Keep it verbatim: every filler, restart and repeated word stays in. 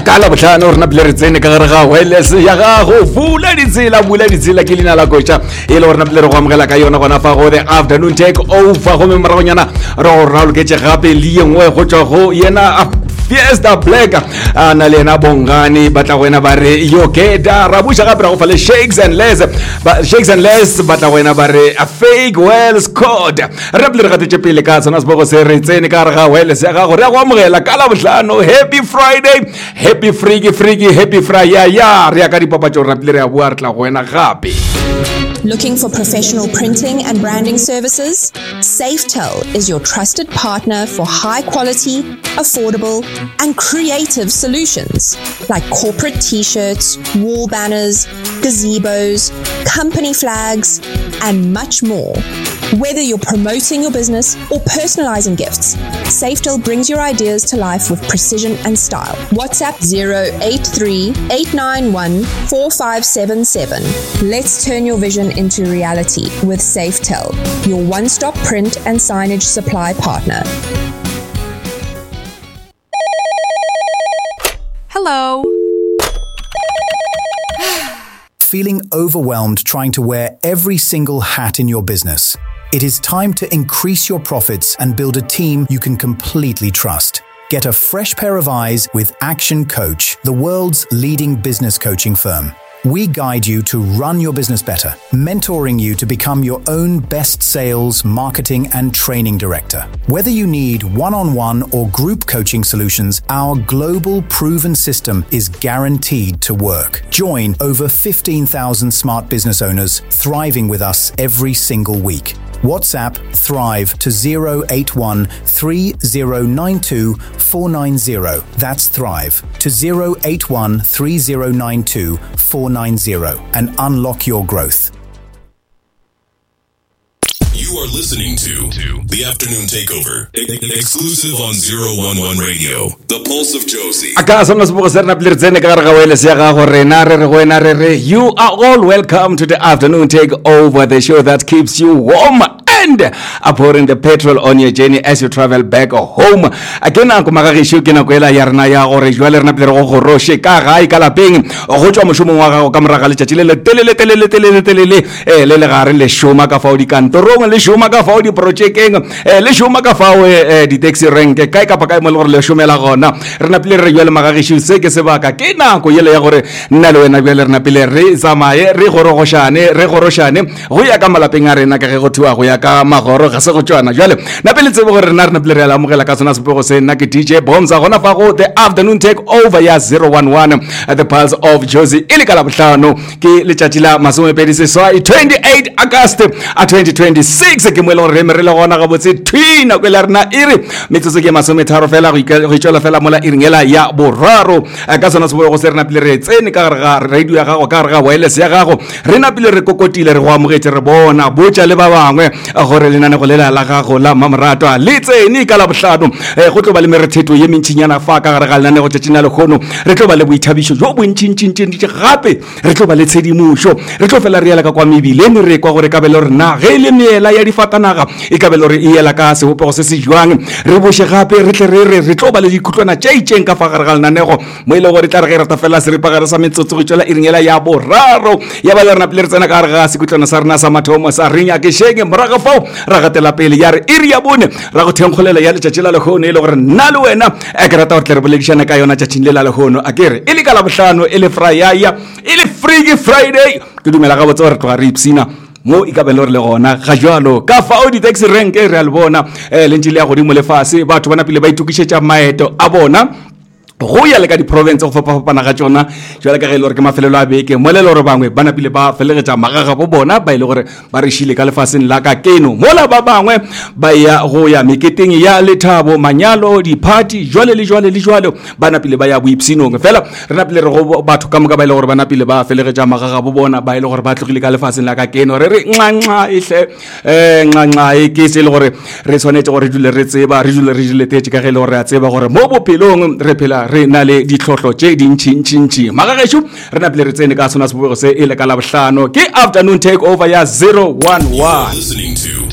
Kala botlhano rena pele re tsene ka gare ga wireless ya gago bula ditsela bula ditsela ke lena la koša e le rena pele re go amogela ka yona gona fa go the afternoon take over go memoragonyana re go raloketse gape le yengwe go tswa go yena Fiesta Black ana le na bongani batla wena bare yo keda rabusha gape ra go fa le shakes and less ba shakes and less batla wena bare a fake well scored re pele re gatetse pele ka tsana se bogo se re tsene ka re ga well se ga go re go amogela ka la botlhano happy friday happy freaky freaky happy friday ya re ya ka dipapatso re pele re a bua re tla go wena gape. Looking for professional printing and branding services? Safetel is your trusted partner for high quality, affordable, and creative solutions like corporate t-shirts, wall banners, gazebos, company flags, and much more. Whether you're promoting your business or personalizing gifts, Safetel brings your ideas to life with precision and style. WhatsApp zero eight three, eight nine one, four five seven seven. Let's turn your vision into reality with Safetel, your one-stop print and signage supply partner. Hello. Feeling overwhelmed trying to wear every single hat in your business? It is time to increase your profits and build a team you can completely trust. Get a fresh pair of eyes with Action Coach, the world's leading business coaching firm. We guide you to run your business better, mentoring you to become your own best sales, marketing, and training director. Whether you need one-on-one or group coaching solutions, our global proven system is guaranteed to work. Join over fifteen thousand smart business owners thriving with us every single week. WhatsApp Thrive to zero eight one, three zero nine two, four nine zero. That's Thrive to zero eight one, three zero nine two, four nine zero and unlock your growth. You are listening to, to The Afternoon Takeover, e- exclusive on zero one one Radio, The Pulse of Josie. You are all welcome to The Afternoon Takeover, the show that keeps you warm and pouring the petrol on your journey as you travel back home. Again, I'm going to show you a yarna ya or jwale rena pele go roshe ka ga ka lapeng go tswa moshomo wa ga ka moraga le tšatši le telele telele telele telele eh le le gare le shoma ka fao di kantorong le shoma ka fao di projecteng eh le shoma ka fao eh di taxi rank kai ka pa kai mo le gore le shomela gona rena pele re jwale magagisho se ke se baka ke nako yele ya gore nna le wena jwale rena pele re tsamaye re gorogoshane re goroshane go ya ka malapeng a rena ka ge go thwa go ya ka magoro ga se go tswana jwale na pele tsebo gore rena rena pele re la mogela ka tsona sepego se nna ke D J Bombs gona fa go the afternoon take over ya zero one one at the Pulse of Josie ile ka la botlhano ke letšatši la masomepedi seswai twenty-eight August twenty twenty-six ke mo le gore re le gona ga botse twina ke la rena iri metsotso ke masometharo fela go itšola fela mola iringela ya boraro ka tsona sepego se rena pele re tsene ka gare ga radio ya gago ka gare ga wireless ya gago rena pele re kokotile re go amogetse re bona botša le ba bangwe gore lenane go lela la gago la mamrato le tsene ka la botlhano go tlo ba le meretheto ye mentšinyana fa ka gare ga lenane go tšetšina le kgono re tlo ba le boithabišo jo bontšintšintšintši gape re tlo ba le tshedimošo re tlo fela re yela ka kwa mebileng re kwa gore ka belo re na ge le meela ya difatanaga e ka belo re e yela ka sebopego se se jwang re boše gape re tle re re re tlo ba le dikhutlwana tše itšeng ka fa gare ga lenanego mo e le gore tla re ge rata fela seripagare sa metsotso go tšwela iringela ya boraro ya ba le rena pele re tsena ka gare ga sekhutlwana sa rena sa mathomo sa renya ke shenge morago fao ra gatela pele ya re iri ya bone ra go thenkgolela ya letšatši la lekgono e le gore nna le wena e ke rata go tle re boledišana ka yona tšatšing le la lekgono a kere e le ka la bohlano e le frayaya e le freaky friday ke dumela ga botse gore tloga re ipsina mo e ka belo re le gona ga jalo ka fao di taxi rank e re a le bona le ntši le ya godimo le fase batho bana pele ba itukišetša maeto a bona go ya le ka di province go fapafapana ga tsona jwale ka ge le gore ke mafelelo a beke mo le le gore bangwe bana pile ba felegetša magaga bo bona ba ile gore ba re šile ka lefaseng la ka keno mola ba bangwe ba ya go ya meketeng ya lethabo manyalo di-party jwale le jwale le jwale bana pile ba ya boipsinong fela re na pile re go batho ka moka ba ile gore bana pile ba felegetša magaga bo bona ba ile gore ba tlogile ka lefaseng la ka keno re re ncanca ehle um ncanca e ke se e le gore re tshwanetse gore re dule re tseba re dule re diletetse ka ge le gore re a tseba gore mo bophelong re phela re na le ditlhotlho tše dintšintšintši magagešo re na pele re tsene ka sona sebopego se e le ka la bohlano ke afternoon take over ya zero one one. Listening to